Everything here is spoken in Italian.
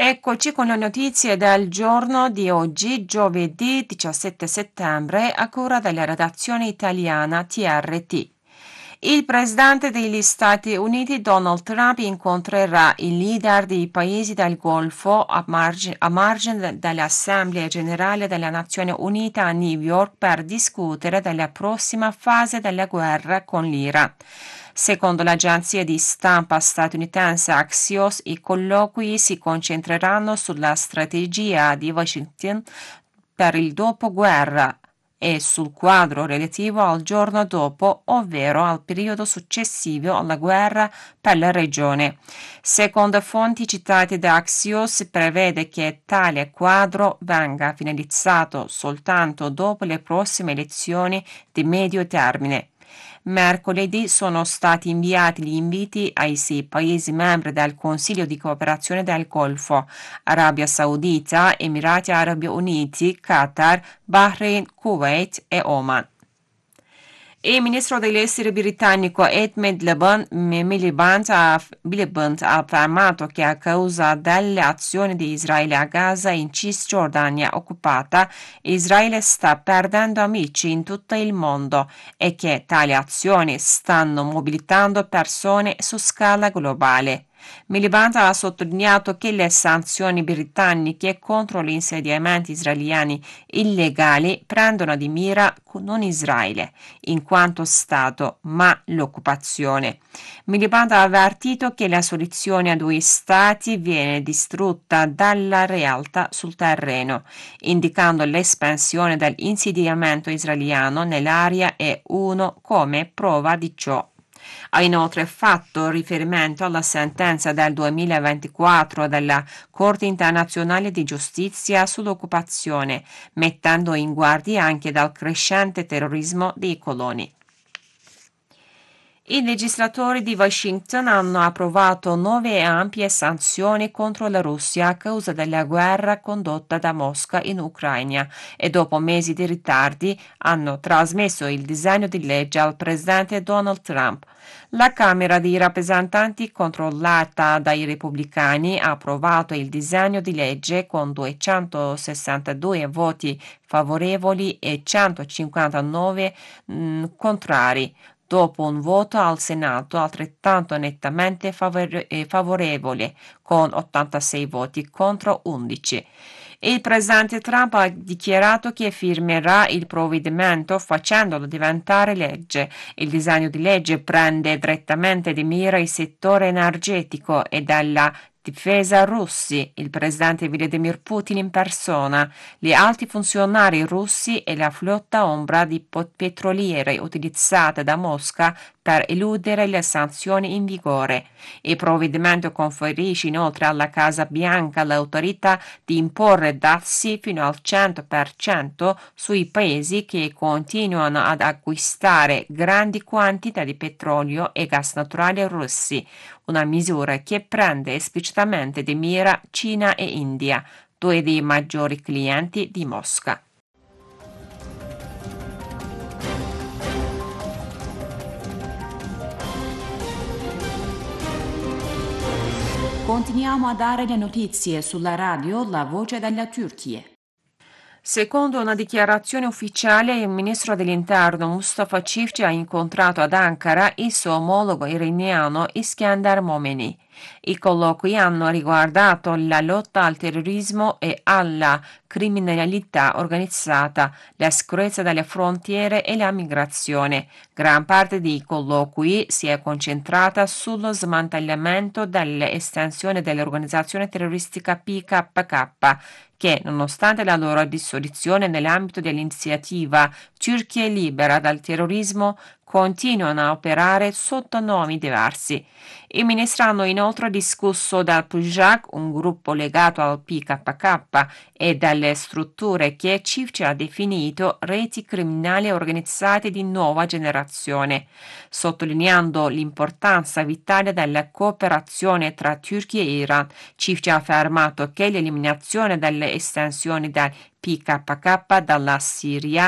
Eccoci con le notizie del giorno di oggi, giovedì 17 settembre, a cura della redazione italiana TRT. Il presidente degli Stati Uniti Donald Trump incontrerà i leader dei paesi del Golfo a margine dell'Assemblea generale delle Nazioni Unite a New York per discutere della prossima fase della guerra con l'Iran. Secondo l'agenzia di stampa statunitense Axios, i colloqui si concentreranno sulla strategia di Washington per il dopoguerra e sul quadro relativo al giorno dopo, ovvero al periodo successivo alla guerra per la regione. Secondo fonti citate da Axios, si prevede che tale quadro venga finalizzato soltanto dopo le prossime elezioni di medio termine. Mercoledì sono stati inviati gli inviti ai 6 Paesi membri del Consiglio di cooperazione del Golfo: Arabia Saudita, Emirati Arabi Uniti, Qatar, Bahrain, Kuwait e Oman. Il ministro degli esteri britannico Ed Miliband ha affermato che a causa delle azioni di Israele a Gaza e in Cisgiordania occupata, Israele sta perdendo amici in tutto il mondo e che tali azioni stanno mobilitando persone su scala globale. Miliband ha sottolineato che le sanzioni britanniche contro gli insediamenti israeliani illegali prendono di mira non Israele in quanto Stato, ma l'occupazione. Miliband ha avvertito che la soluzione a due Stati viene distrutta dalla realtà sul terreno, indicando l'espansione dell'insediamento israeliano nell'area e uno come prova di ciò. Ha inoltre fatto riferimento alla sentenza del 2024 della Corte internazionale di giustizia sull'occupazione, mettendo in guardia anche dal crescente terrorismo dei coloni. I legislatori di Washington hanno approvato 9 ampie sanzioni contro la Russia a causa della guerra condotta da Mosca in Ucraina e dopo mesi di ritardi hanno trasmesso il disegno di legge al presidente Donald Trump. La Camera dei rappresentanti, controllata dai repubblicani, ha approvato il disegno di legge con 262 voti favorevoli e 159 contrari, dopo un voto al Senato altrettanto nettamente favorevole, con 86 voti contro 11. Il presidente Trump ha dichiarato che firmerà il provvedimento facendolo diventare legge. Il disegno di legge prende direttamente di mira il settore energetico e della difesa russi, il presidente Vladimir Putin in persona, gli alti funzionari russi e la flotta ombra di petroliere utilizzata da Mosca per eludere le sanzioni in vigore. Il provvedimento conferisce inoltre alla Casa Bianca l'autorità di imporre dazi fino al 100% sui paesi che continuano ad acquistare grandi quantità di petrolio e gas naturale russi, una misura che prende esplicitamente di mira Cina e India, due dei maggiori clienti di Mosca. Continuiamo a dare le notizie sulla radio La Voce della Turchia. Secondo una dichiarazione ufficiale, il ministro dell'Interno Mustafa Çiftçi ha incontrato ad Ankara il suo omologo iraniano Iskender Momeni. I colloqui hanno riguardato la lotta al terrorismo e alla criminalità organizzata, la sicurezza delle frontiere e la migrazione. Gran parte dei colloqui si è concentrata sullo smantellamento delle estensioni dell'organizzazione terroristica PKK, che, nonostante la loro dissoluzione nell'ambito dell'iniziativa Turchia libera dal terrorismo, continuano a operare sotto nomi diversi. I ministri hanno inoltre discusso del PJAK, un gruppo legato al PKK, e delle strutture che Çiftçi ha definito reti criminali organizzate di nuova generazione, sottolineando l'importanza vitale della cooperazione tra Turchia e Iran. Çiftçi ha affermato che l'eliminazione delle estensioni del PKK dalla Siria